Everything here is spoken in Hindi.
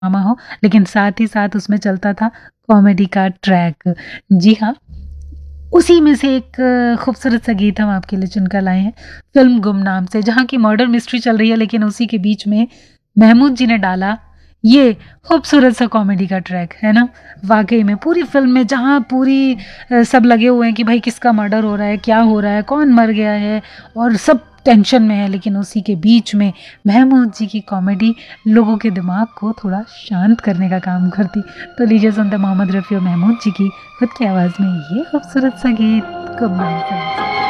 ड्रामा हो, लेकिन साथ ही साथ उसमें चलता था कॉमेडी का ट्रैक। जी हाँ, उसी में से एक खूबसूरत सा गीत हम आपके लिए चुनकर लाए हैं, फ़िल्म गुमनाम से, जहाँ की मर्डर मिस्ट्री चल रही है, लेकिन उसी के बीच में महमूद जी ने डाला ये खूबसूरत सा कॉमेडी का ट्रैक, है ना? वाक़ई में पूरी फ़िल्म में जहाँ पूरी सब लगे हुए हैं कि भाई किसका मर्डर हो रहा है, क्या हो रहा है, कौन मर गया है, और सब टेंशन में है, लेकिन उसी के बीच में महमूद जी की कॉमेडी लोगों के दिमाग को थोड़ा शांत करने का काम करती। तो लीजिए सुनते हैं मोहम्मद रफ़ी और महमूद जी की खुद की आवाज़ में ये खूबसूरत सा गीत गुमनाम फिल्म से।